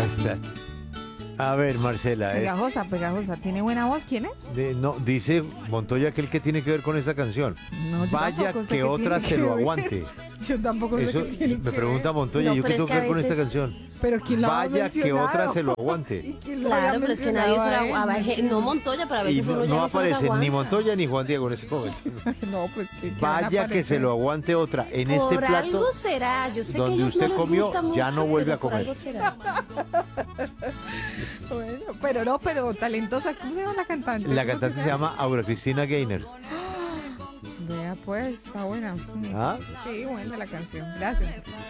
está. A ver, Marcela, Pegajosa, pegajosa. ¿Tiene buena voz? ¿Quién es? no, dice Montoya que el que tiene que ver con esta canción. No, yo Vaya tampoco sé que qué otra tiene se que lo ver. aguante. Yo tampoco sé Eso qué tiene me que pregunta ver. Montoya, No, ¿yo pero qué tengo es que que ver a con esta veces- canción? Pero ¿quién la ha Vaya que otra mencionado? se lo aguante. ¿Y quién lo había Claro, pero es que nadie se mencionado lo a él? no Montoya, pero a Y veces uno ya no no se los aparecen ni aguanta. Montoya ni Juan Diego en ese momento. No, pues ¿qué van a Vaya que se aparecer? lo aguante otra. En este Por plato algo será, yo sé que donde ellos usted no les comió, gusta mucho, ya no vuelve pero a por comer. algo será. Bueno, pero talentosa. ¿Cómo se llama la cantante? La ¿Tú lo cantante se sabes? llama Aura Cristina Gaynor. Vea pues, está buena. ¿Ah? Sí, buena la canción. Gracias.